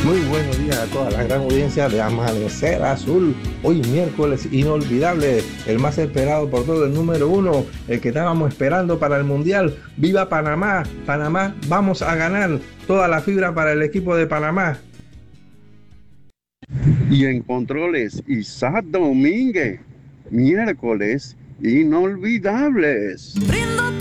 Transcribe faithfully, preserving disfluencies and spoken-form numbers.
Muy buenos días a toda la gran audiencia de Amanecer Azul. Hoy miércoles inolvidable, el más esperado por todo, el número uno, el que estábamos esperando para el Mundial. ¡Viva Panamá! Panamá, vamos a ganar. Toda la fibra para el equipo de Panamá. Y en controles, Isaac Domínguez, miércoles inolvidables.